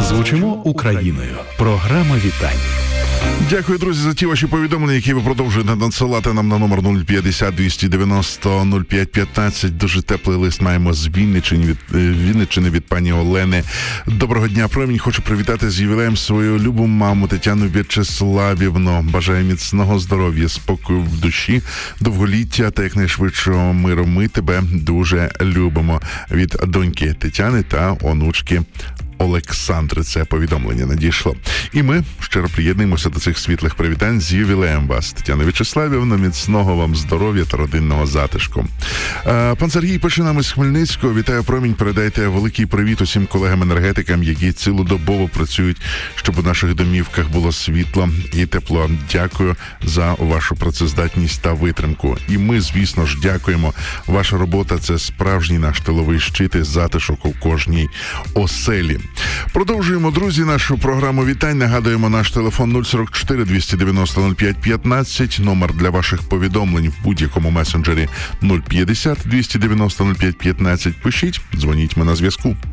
Звучимо Україною. Програма вітань. Дякую, друзі, за ті ваші повідомлення, які ви продовжуєте надсилати нам на номер 050-290-05-15. Дуже теплий лист маємо з Вінниччини від пані Олени. Доброго дня, промінь. Хочу привітати з ювілеєм свою любу маму Тетяну В'ячеславівну. Бажаю міцного здоров'я, спокою в душі, довголіття та якнайшвидшого миру. Ми тебе дуже любимо. Від доньки Тетяни та онучки Олександри це повідомлення надійшло. І ми щиро приєднуємося до цих світлих привітань з ювілеєм вас, Тетяна В'ячеславівна. Міцного вам здоров'я та родинного затишку. Пан Сергій пише нам із Хмельницького. Вітаю, промінь. Передайте великий привіт усім колегам-енергетикам, які цілодобово працюють, щоб у наших домівках було світло і тепло. Дякую за вашу працездатність та витримку. І ми, звісно ж, дякуємо. Ваша робота – це справжній наш тиловий щит і затишок у кожній оселі. Продовжуємо, друзі, нашу програму вітань. Нагадуємо, наш телефон 044 290 05 15, номер для ваших повідомлень в будь-якому месенджері 050 290 05 15. Пишіть, дзвоніть, ми на зв'язку.